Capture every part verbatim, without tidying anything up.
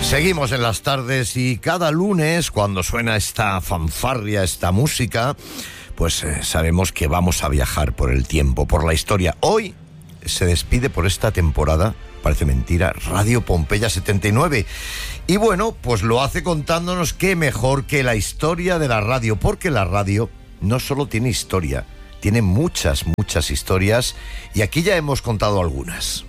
Seguimos en las tardes y cada lunes, cuando suena esta fanfarria, esta música, pues eh, sabemos que vamos a viajar por el tiempo, por la historia. Hoy se despide por esta temporada, parece mentira, Radio Pompeya setenta y nueve. Y bueno, pues lo hace contándonos qué mejor que la historia de la radio, porque la radio no solo tiene historia, tiene muchas, muchas historias, y aquí ya hemos contado algunas.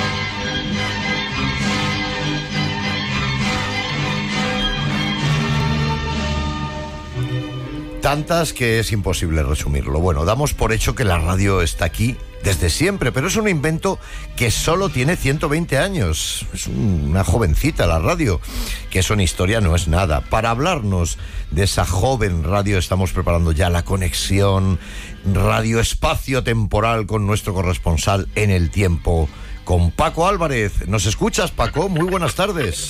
Tantas que es imposible resumirlo. Bueno, damos por hecho que la radio está aquí desde siempre, pero es un invento que solo tiene ciento veinte años. Es una jovencita la radio, que eso en historia no es nada. Para hablarnos de esa joven radio estamos preparando ya la conexión radio-espacio temporal con nuestro corresponsal en el tiempo, con Paco Álvarez. ¿Nos escuchas, Paco? Muy buenas tardes.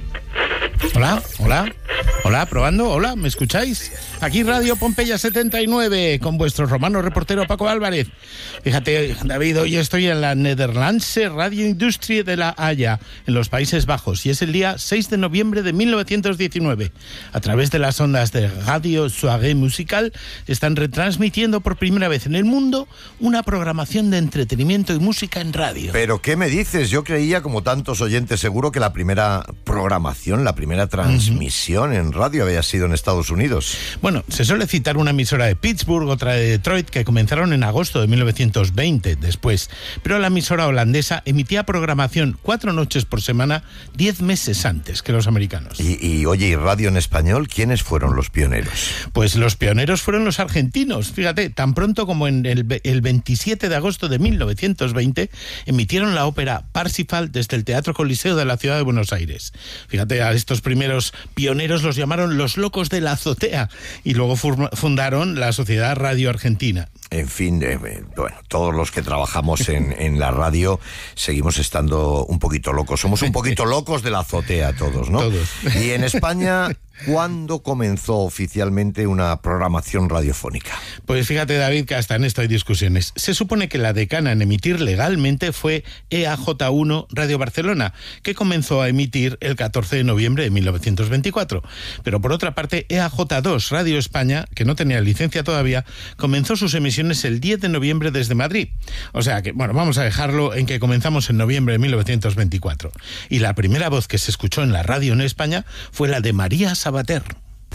Hola, hola, hola, probando, hola, ¿me escucháis? Aquí Radio Pompeya setenta y nueve, con vuestro romano reportero Paco Álvarez. Fíjate, David, hoy estoy en la Nederlandse Radio Industrie de La Haya, en los Países Bajos, y es el día seis de noviembre de mil novecientos diecinueve. A través de las ondas de Radio Soirée Musical, están retransmitiendo por primera vez en el mundo una programación de entretenimiento y música en radio. ¿Pero qué me dices? Yo creía, como tantos oyentes, seguro que la primera programación, la primera transmisión uh-huh. en radio había sido en Estados Unidos. Bueno, se suele citar una emisora de Pittsburgh, otra de Detroit, que comenzaron en agosto de mil novecientos veinte después. Pero la emisora holandesa emitía programación cuatro noches por semana, diez meses antes que los americanos. Y, y oye, ¿y radio en español? ¿Quiénes fueron los pioneros? Pues los pioneros fueron los argentinos. Fíjate, tan pronto como en el, el veintisiete de agosto de mil novecientos veinte emitieron la ópera Parsifal desde el Teatro Coliseo de la ciudad de Buenos Aires. Fíjate, a estos primeros pioneros los llamaron los locos de la azotea y luego fundaron la Sociedad Radio Argentina. En fin, eh, bueno, todos los que trabajamos en, en la radio seguimos estando un poquito locos. Somos un poquito locos de la azotea todos, ¿no? Todos. Y en España, ¿cuándo comenzó oficialmente una programación radiofónica? Pues fíjate, David, que hasta en esto hay discusiones. Se supone que la decana en emitir legalmente fue E A J uno Radio Barcelona, que comenzó a emitir el catorce de noviembre de mil novecientos veinticuatro. Pero por otra parte, E A J dos Radio España, que no tenía licencia todavía, comenzó sus emisiones el diez de noviembre desde Madrid. O sea que, bueno, vamos a dejarlo en que comenzamos en noviembre de mil novecientos veinticuatro. Y la primera voz que se escuchó en la radio en España fue la de María Sabater.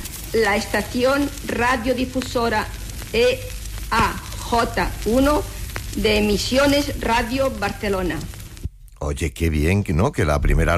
La estación radiodifusora E A J uno de Emisiones Radio Barcelona. Oye, qué bien, ¿no? Que la primera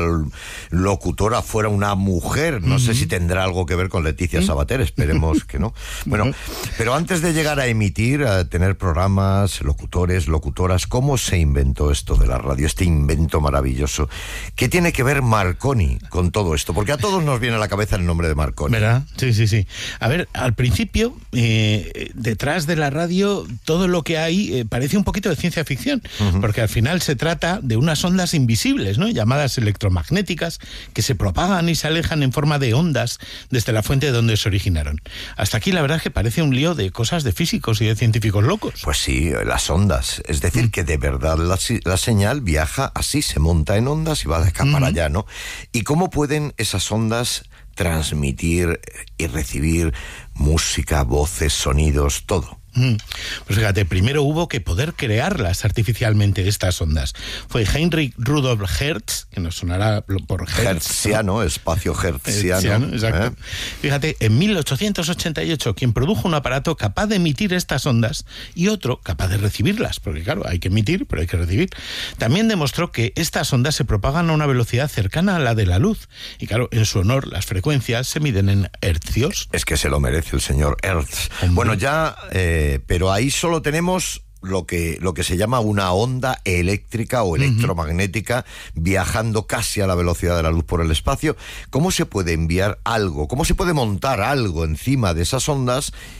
locutora fuera una mujer. No uh-huh. sé si tendrá algo que ver con Leticia uh-huh. Sabater, esperemos que no. Bueno, uh-huh. pero antes de llegar a emitir, a tener programas, locutores, locutoras, ¿cómo se inventó esto de la radio, este invento maravilloso? ¿Qué tiene que ver Marconi con todo esto? Porque a todos nos viene a la cabeza el nombre de Marconi. ¿Verdad? Sí, sí, sí. A ver, al principio, eh, detrás de la radio, todo lo que hay eh, parece un poquito de ciencia ficción, uh-huh. porque al final se trata de unas ondas invisibles, ¿no? Llamadas electromagnéticas, que se propagan y se alejan en forma de ondas desde la fuente de donde se originaron. Hasta aquí la verdad es que parece un lío de cosas de físicos y de científicos locos. Pues sí, las ondas. Es decir, mm. que de verdad la, la señal viaja así, se monta en ondas y va de acá mm. para allá, ¿no? ¿Y cómo pueden esas ondas transmitir y recibir música, voces, sonidos, todo? Pues fíjate, primero hubo que poder crearlas artificialmente, estas ondas. Fue Heinrich Rudolf Hertz, que nos sonará por Hertz, Hertziano, ¿no? Espacio hertziano. hertziano exacto. ¿Eh? Fíjate, en mil ochocientos ochenta y ocho, quien produjo un aparato capaz de emitir estas ondas y otro capaz de recibirlas, porque claro, hay que emitir, pero hay que recibir. También demostró que estas ondas se propagan a una velocidad cercana a la de la luz. Y claro, en su honor, las frecuencias se miden en hercios. Es que se lo merece el señor Hertz. Hombre. Bueno, ya... Eh, pero ahí solo tenemos lo que, lo que se llama una onda eléctrica o electromagnética uh-huh. viajando casi a la velocidad de la luz por el espacio. ¿Cómo se puede enviar algo? ¿Cómo se puede montar algo encima de esas ondas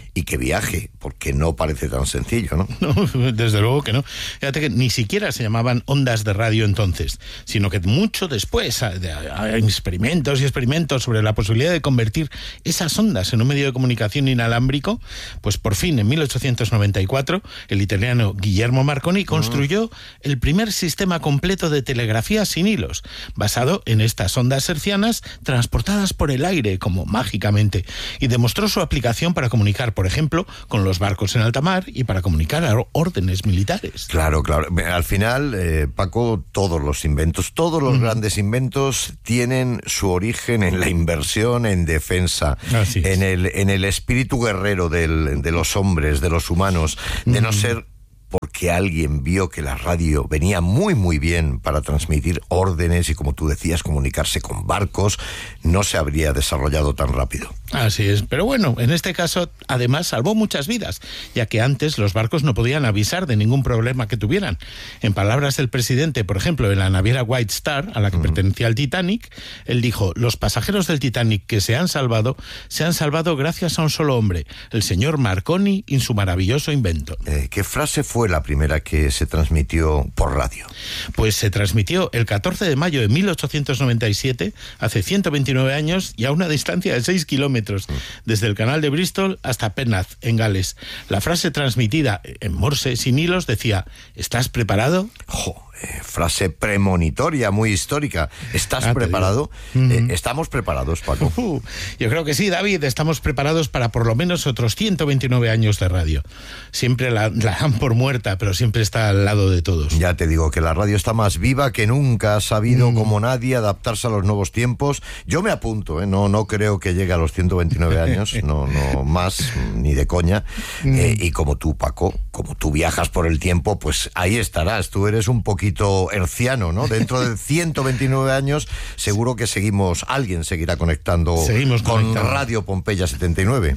y que viaje, porque no parece tan sencillo, ¿no? No, desde luego que no. Fíjate que ni siquiera se llamaban ondas de radio entonces, sino que mucho después hay experimentos y experimentos sobre la posibilidad de convertir esas ondas en un medio de comunicación inalámbrico. Pues por fin, en mil ochocientos noventa y cuatro, el italiano Guillermo Marconi construyó el primer sistema completo de telegrafía sin hilos, basado en estas ondas hercianas transportadas por el aire, como mágicamente, y demostró su aplicación para comunicar, por ejemplo, con los barcos en alta mar y para comunicar a órdenes militares. Claro, claro. Al final, eh, Paco, todos los inventos, todos los mm. grandes inventos tienen su origen en la inversión en defensa, en el, en el espíritu guerrero del, de los hombres, de los humanos, de mm. no ser porque alguien vio que la radio venía muy muy bien para transmitir órdenes y, como tú decías, comunicarse con barcos, no se habría desarrollado tan rápido. Así es, pero bueno, en este caso además salvó muchas vidas, ya que antes los barcos no podían avisar de ningún problema que tuvieran. En palabras del presidente, por ejemplo, en la naviera White Star, a la que uh-huh. pertenecía el Titanic, él dijo: los pasajeros del Titanic que se han salvado, se han salvado gracias a un solo hombre, el señor Marconi y su maravilloso invento. Eh, ¿Qué frase fue la primera que se transmitió por radio? Pues se transmitió el catorce de mayo de mil ochocientos noventa y siete, hace ciento veintinueve años, y a una distancia de seis kilómetros, desde el canal de Bristol hasta Pennath, en Gales. La frase transmitida en Morse, sin hilos, decía: ¿estás preparado? ¡Jo! Eh, frase premonitoria, muy histórica. ¿Estás ah, preparado? Uh-huh. Eh, ¿Estamos preparados, Paco? Uh, yo creo que sí, David. Estamos preparados para por lo menos otros ciento veintinueve años de radio. Siempre la, la dan por muerta, pero siempre está al lado de todos. Ya te digo que la radio está más viva que nunca. Ha sabido, uh-huh. como nadie, adaptarse a los nuevos tiempos. Yo me apunto, ¿eh? no, no creo que llegue a los ciento veintinueve años, no, no más, ni de coña. Uh-huh. Eh, y como tú, Paco, como tú viajas por el tiempo, pues ahí estarás. Tú eres un poquito herciano, ¿no? Dentro de ciento veintinueve años seguro que seguimos, alguien seguirá conectando Seguimos con conectando. Radio Pompeya setenta y nueve.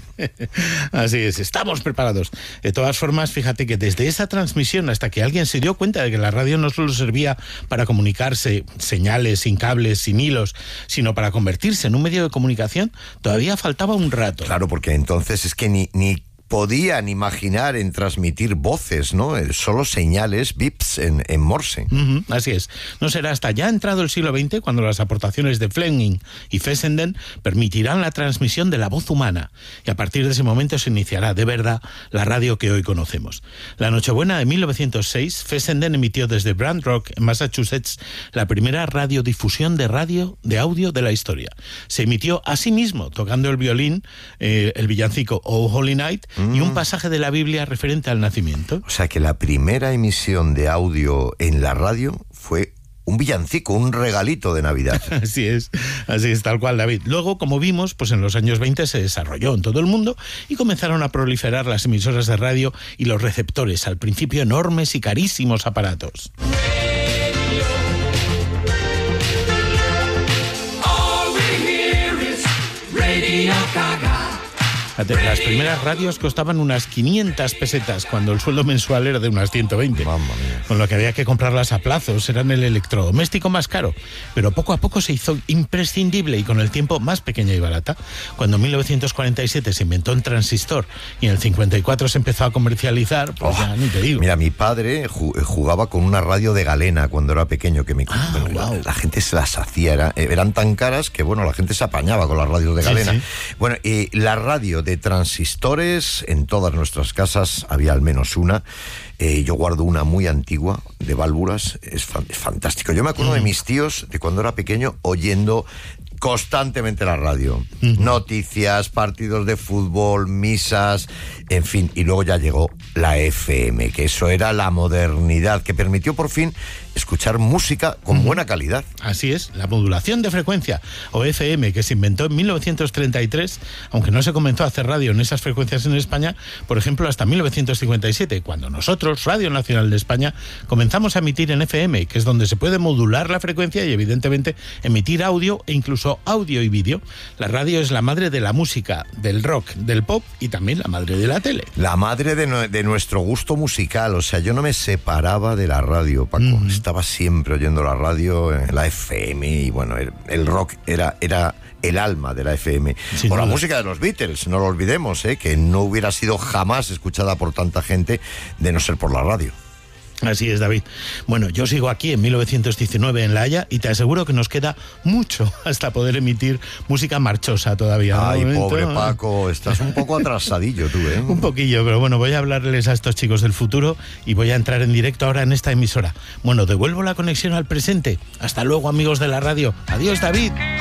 Así es, estamos preparados. De todas formas, fíjate que desde esa transmisión hasta que alguien se dio cuenta de que la radio no solo servía para comunicarse, señales, sin cables, sin hilos, sino para convertirse en un medio de comunicación, todavía faltaba un rato. Claro, porque entonces es que ni, ni podían imaginar en transmitir voces, ¿no? Solo señales, bips en, en Morse. Uh-huh, así es. No será hasta ya entrado el siglo veinte cuando las aportaciones de Fleming y Fessenden permitirán la transmisión de la voz humana, y a partir de ese momento se iniciará de verdad la radio que hoy conocemos. La Nochebuena de mil novecientos seis, Fessenden emitió desde Brant Rock, en Massachusetts, la primera radiodifusión de radio de audio de la historia. Se emitió a sí mismo tocando el violín, eh, el villancico Oh Holy Night, y un pasaje de la Biblia referente al nacimiento. O sea que la primera emisión de audio en la radio fue un villancico, un regalito de Navidad. Así es, así es, tal cual, David. Luego, como vimos, pues en los años veinte se desarrolló en todo el mundo y comenzaron a proliferar las emisoras de radio y los receptores, al principio enormes y carísimos aparatos. All we hear is Radio Gaga. Las primeras radios costaban unas quinientas pesetas cuando el sueldo mensual era de unas ciento veinte. Mamma mía. Con lo que había que comprarlas a plazos, eran el electrodoméstico más caro. Pero poco a poco se hizo imprescindible y con el tiempo más pequeña y barata. Cuando en mil novecientos cuarenta y siete se inventó el transistor y en el cincuenta y cuatro se empezó a comercializar, pues oh, ya ni te digo. Mira, mi padre jugaba con una radio de galena cuando era pequeño, que me, ah, bueno, wow. la, la gente se las hacía, era, eran tan caras que bueno, la gente se apañaba con las radios de galena. Sí, sí. Bueno, y la radio de transistores, en todas nuestras casas había al menos una. Eh, yo guardo una muy antigua de válvulas, es, fan, es fantástico. Yo me acuerdo mm. de mis tíos de cuando era pequeño oyendo constantemente la radio. Uh-huh. Noticias, partidos de fútbol, misas, en fin. Y luego ya llegó la F M, que eso era la modernidad, que permitió por fin escuchar música con uh-huh. buena calidad. Así es, la modulación de frecuencia, o F M, que se inventó en mil novecientos treinta y tres, aunque no se comenzó a hacer radio en esas frecuencias en España, por ejemplo, hasta mil novecientos cincuenta y siete, cuando nosotros, Radio Nacional de España, comenzamos a emitir en F M, que es donde se puede modular la frecuencia y, evidentemente, emitir audio e incluso audio y vídeo. La radio es la madre de la música, del rock, del pop y también la madre de la tele. La madre de, no, de nuestro gusto musical. O sea, yo no me separaba de la radio, Paco. Mm. estaba siempre oyendo la radio, eh, la F M, y bueno, el, el rock era, era el alma de la F M. Sin o la duda. música de los Beatles, no lo olvidemos, eh, que no hubiera sido jamás escuchada por tanta gente de no ser por la radio. Así es, David. Bueno, yo sigo aquí en mil novecientos diecinueve en La Haya y te aseguro que nos queda mucho hasta poder emitir música marchosa todavía. Ay, De momento, pobre Paco, estás un poco atrasadillo tú, ¿eh? Un poquillo, pero bueno, voy a hablarles a estos chicos del futuro y voy a entrar en directo ahora en esta emisora. Bueno, devuelvo la conexión al presente. Hasta luego, amigos de la radio. Adiós, David.